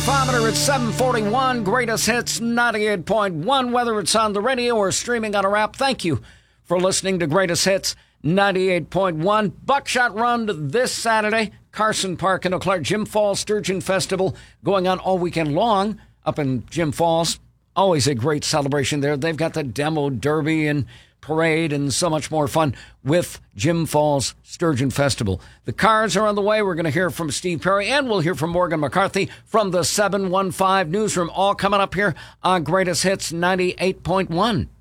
Thermometer at 741, Greatest Hits 98.1, whether it's on the radio or streaming on our app. Thank you for listening to Greatest Hits 98.1. Buckshot Run this Saturday, Carson Park in Eau Claire. Jim Falls Sturgeon Festival going on all weekend long up in Jim Falls. Always a great celebration there. They've got the demo derby and parade and so much more fun with Jim Falls Sturgeon Festival. The cars are on the way. We're going to hear from Steve Perry, and we'll hear from Morgan McCarthy from the 715 Newsroom, all coming up here on Greatest Hits 98.1.